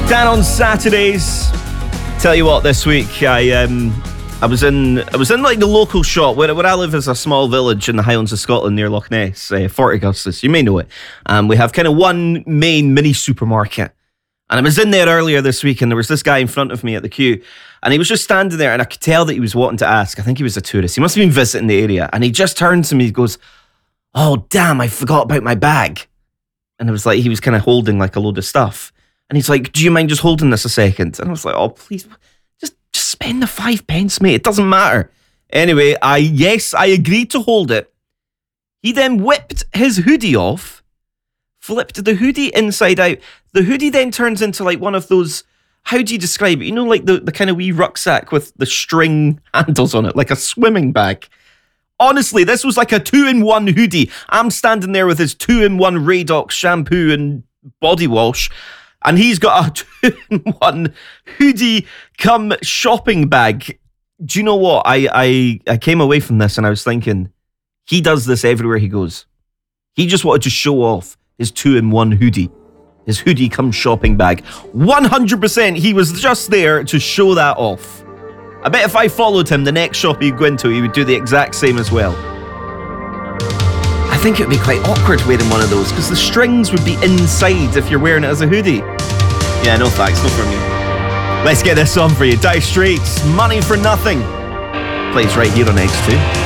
Dan on Saturdays. Tell you what, this week I was in like the local shop where I live is a small village in the Highlands of Scotland near Loch Ness, Fort Augustus. You may know it. We have kind of one main mini supermarket, and I was in there earlier this week, and there was this guy in front of me at the queue, and he was just standing there, and I could tell that he was wanting to ask. I think he was a tourist. He must have been visiting the area, and he just turned to me. He goes, "Oh damn, I forgot about my bag," and it was like he was kind of holding like a load of stuff. And he's like, "Do you mind just holding this a second?" And I was like, "Oh, please, just spend the 5 pence, mate. It doesn't matter." Anyway, I agreed to hold it. He then whipped his hoodie off, flipped the hoodie inside out. The hoodie then turns into like one of those, how do you describe it? You know, like the kind of wee rucksack with the string handles on it, like a swimming bag. Honestly, this was like a 2-in-1 hoodie. I'm standing there with his 2-in-1 Radox shampoo and body wash, and he's got a 2-in-1 hoodie come shopping bag. Do you know what? I came away from this and I was thinking, he does this everywhere he goes. He just wanted to show off his 2-in-1 hoodie. His hoodie come shopping bag. 100% he was just there to show that off. I bet if I followed him, the next shop he'd go into, he would do the exact same as well. I think it would be quite awkward wearing one of those because the strings would be inside if you're wearing it as a hoodie. Yeah, no thanks, not for me. Let's get this on for you. Dire Straits, Money for Nothing. Plays right here on X2.